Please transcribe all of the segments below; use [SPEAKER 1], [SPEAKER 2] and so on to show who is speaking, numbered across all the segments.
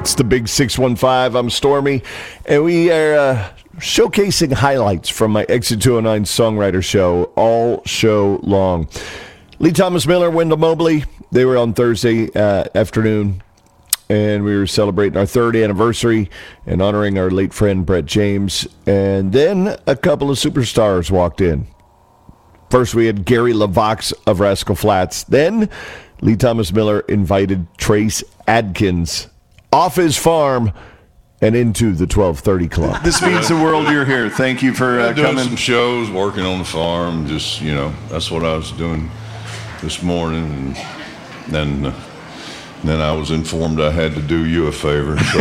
[SPEAKER 1] It's the Big 615. I'm Stormy, and we are showcasing highlights from my Exit 209 songwriter show all show long. Lee Thomas Miller, Wendell Mobley, they were on Thursday afternoon, and we were celebrating our 3rd anniversary and honoring our late friend Brett James. And then a couple of superstars walked in. First, we had Gary LaVox of Rascal Flatts. Then, Lee Thomas Miller invited Trace Adkins off his farm and into the 1230 Club.
[SPEAKER 2] This means the world you're here. Thank you for
[SPEAKER 3] doing
[SPEAKER 2] coming.
[SPEAKER 3] Some shows, working on the farm. Just, that's what I was doing this morning. And then I was informed I had to do you a favor. So,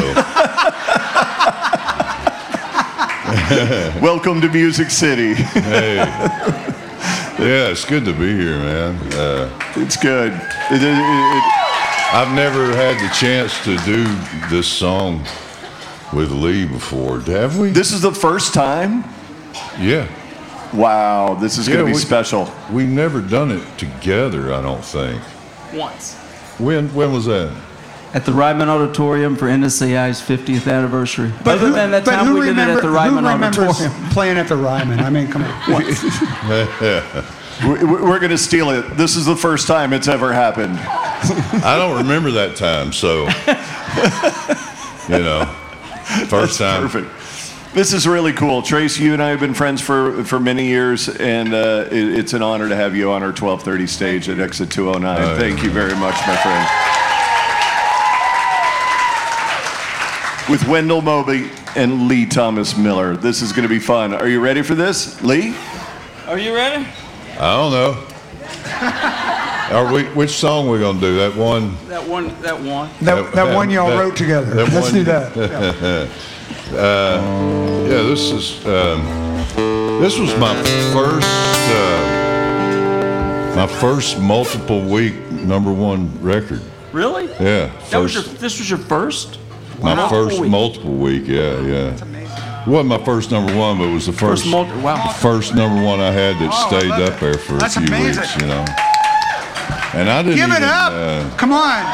[SPEAKER 2] welcome to Music City.
[SPEAKER 3] Hey, yeah, it's good to be here, man.
[SPEAKER 2] It's good.
[SPEAKER 3] I've never had the chance to do this song with Lee before. Have we?
[SPEAKER 2] This is the first time?
[SPEAKER 3] Yeah.
[SPEAKER 2] Wow, this is going to be special.
[SPEAKER 3] We've never done it together, I don't think.
[SPEAKER 4] Once.
[SPEAKER 3] When was that?
[SPEAKER 4] At the Ryman Auditorium for NSAI's 50th anniversary.
[SPEAKER 5] But
[SPEAKER 4] Other than that time we did it at the Ryman Auditorium.
[SPEAKER 5] Playing at the Ryman? I mean, come on.
[SPEAKER 2] We're going to steal it. This is the first time it's ever happened.
[SPEAKER 3] I don't remember that time, so, first time.
[SPEAKER 2] Perfect. This is really cool. Trace, you and I have been friends for many years, and it's an honor to have you on our 1230 stage at Exit 209. Thank you very much, my friend. With Wendell Mobley and Lee Thomas Miller. This is going to be fun. Are you ready for this? Lee?
[SPEAKER 4] Are you ready?
[SPEAKER 3] I don't know. Which song are we going to do? That one?
[SPEAKER 5] That one y'all wrote together. Let's do that.
[SPEAKER 3] Yeah, this was my first multiple week #1 record.
[SPEAKER 4] Really?
[SPEAKER 3] Yeah.
[SPEAKER 4] This was your first?
[SPEAKER 3] My first multiple week, yeah. That's amazing. It wasn't my first #1, but it was the first first #1 I had that stayed up there for a few weeks, And I didn't
[SPEAKER 5] Give it up! Come on!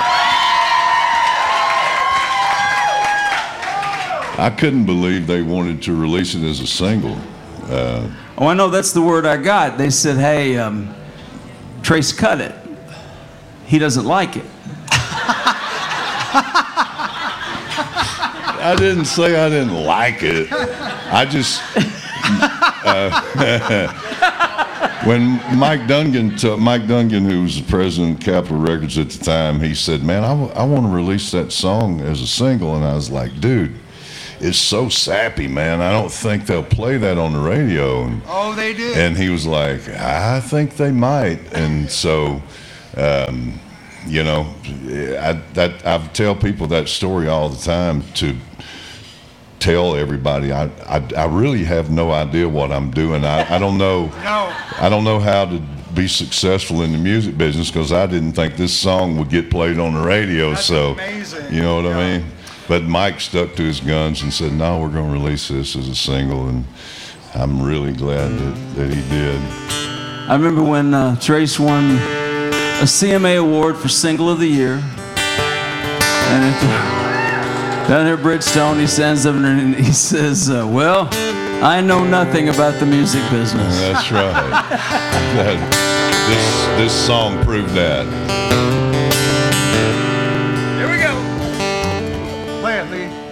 [SPEAKER 3] I couldn't believe they wanted to release it as a single.
[SPEAKER 4] I know that's the word I got. They said, hey, Trace cut it. He doesn't like it.
[SPEAKER 3] I didn't say I didn't like it. I just... when Mike Dungan, who was the president of Capitol Records at the time, he said, man, I want to release that song as a single. And I was like, dude, it's so sappy, man. I don't think they'll play that on the radio. And,
[SPEAKER 5] they did.
[SPEAKER 3] And he was like, I think they might. And so, I tell people that story all the time to tell everybody I really have no idea what I'm doing. I don't know. I don't know how to be successful in the music business because I didn't think this song would get played on the radio.
[SPEAKER 5] That's
[SPEAKER 3] so
[SPEAKER 5] amazing.
[SPEAKER 3] You know what I mean? But Mike stuck to his guns and said, no, we're going to release this as a single, and I'm really glad that he did.
[SPEAKER 4] I remember when Trace won a CMA award for Single of the Year, and down here at Bridgestone, he stands up and he says, well, I know nothing about the music business.
[SPEAKER 3] That's right. This song proved that.
[SPEAKER 5] Here we go. Play it, Lee.